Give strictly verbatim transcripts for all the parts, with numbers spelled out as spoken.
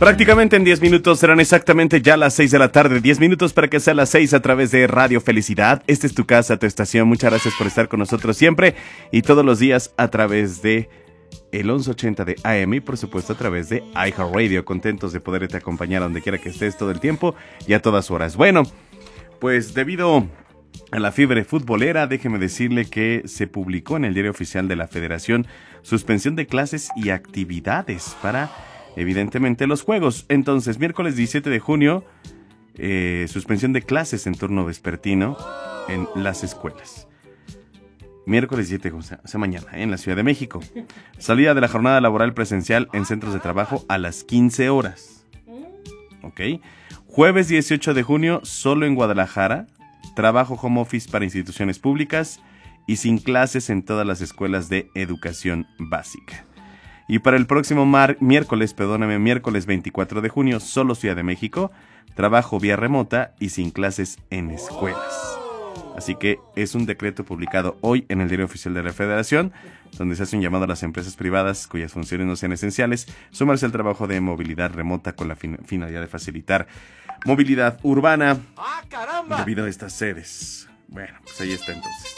Prácticamente en diez minutos serán exactamente ya las seis de la tarde. diez minutos para que sea las seis a través de Radio Felicidad. Esta es tu casa, tu estación. Muchas gracias por estar con nosotros siempre y todos los días a través de el once ochenta de A M y por supuesto a través de iHeartRadio. Contentos de poderte acompañar donde quiera que estés todo el tiempo y a todas horas. Bueno, pues debido a la fiebre futbolera, déjeme decirle que se publicó en el Diario Oficial de la Federación suspensión de clases y actividades para, evidentemente, los juegos. Entonces, miércoles diecisiete de junio, eh, suspensión de clases en turno vespertino en las escuelas. Miércoles diecisiete, o sea, o sea, mañana, en la Ciudad de México. Salida de la jornada laboral presencial en centros de trabajo a las quince horas. ¿Ok? Jueves dieciocho de junio, solo en Guadalajara. Trabajo home office para instituciones públicas y sin clases en todas las escuelas de educación básica. Y para el próximo mar, miércoles, perdóname, miércoles veinticuatro de junio, solo Ciudad de México, trabajo vía remota y sin clases en escuelas. Así que es un decreto publicado hoy en el Diario Oficial de la Federación, donde se hace un llamado a las empresas privadas cuyas funciones no sean esenciales, sumarse al trabajo de movilidad remota con la fin- finalidad de facilitar movilidad urbana. ¡Ah, caramba! Debido a estas sedes. Bueno, pues ahí está entonces.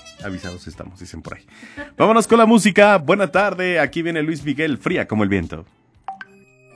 Avisados estamos, dicen por ahí. Vámonos con la música. Buena tarde, aquí viene Luis Miguel, Fría como el viento.